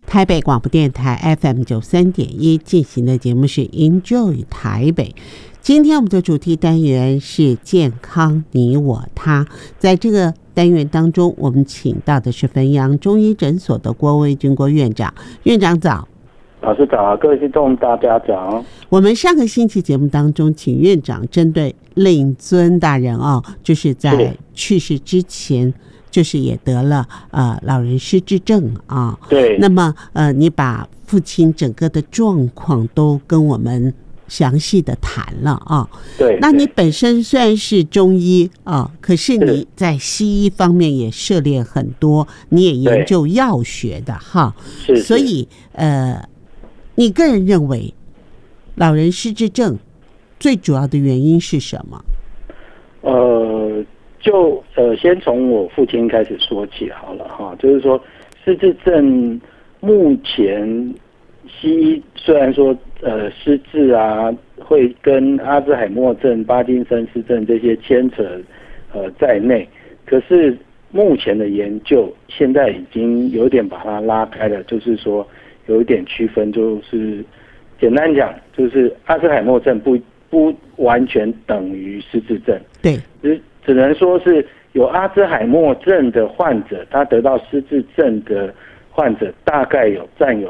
台北广播电台 FM93.1 进行的节目是 Enjoy 台北。今天我们的主题单元是健康你我他，在这个单元当中，我们请到的是汾阳中医诊所的郭卫军郭院长。院长早。 老师早，各位听众大家早。 我们上个星期节目当中，请院长针对令尊大人就是在去世之前，就是也得了老人失智症啊。 对。 那么你把父亲整个的状况都跟我们详细的谈了啊。 对。 那你本身虽然是中医啊，可是你在西医方面也涉猎很多，你也研究药学的哈。 是。 所以你个人认为老人失智症最主要的原因是什么？ 先从我父亲开始说起好了哈，就是说失智症目前西医虽然说失智啊会跟阿兹海默症、巴金森氏症这些牵扯在内，可是目前的研究现在已经有点把它拉开了，就是说有一点区分，就是简单讲，就是阿兹海默症不完全等于失智症， 对， 只能说是有阿兹海默症的患者，他得到失智症的患者大概占有